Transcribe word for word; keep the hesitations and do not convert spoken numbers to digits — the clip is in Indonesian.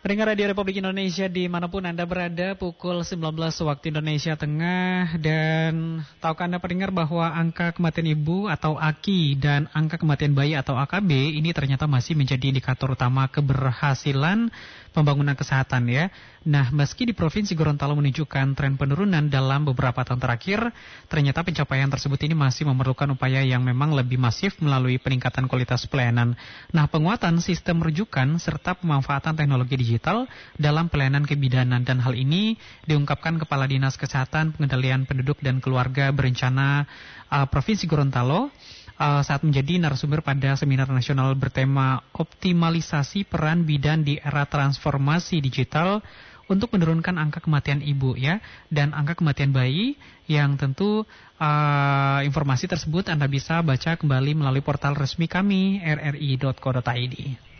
Pendengar Radio Republik Indonesia dimanapun Anda berada, pukul sembilan belas waktu Indonesia Tengah. Dan tahukah Anda pendengar bahwa angka kematian ibu atau A K I dan angka kematian bayi atau A K B ini ternyata masih menjadi indikator utama keberhasilan pembangunan kesehatan ya. Nah, meski di Provinsi Gorontalo menunjukkan tren penurunan dalam beberapa tahun terakhir, ternyata pencapaian tersebut ini masih memerlukan upaya yang memang lebih masif melalui peningkatan kualitas pelayanan. Nah, penguatan sistem rujukan serta pemanfaatan teknologi digital dalam pelayanan kebidanan, dan hal ini diungkapkan Kepala Dinas Kesehatan, Pengendalian Penduduk dan Keluarga Berencana uh, Provinsi Gorontalo uh, saat menjadi narasumber pada seminar nasional bertema optimalisasi peran bidan di era transformasi digital untuk menurunkan angka kematian ibu ya dan angka kematian bayi, yang tentu uh, informasi tersebut Anda bisa baca kembali melalui portal resmi kami r r i dot co dot i d.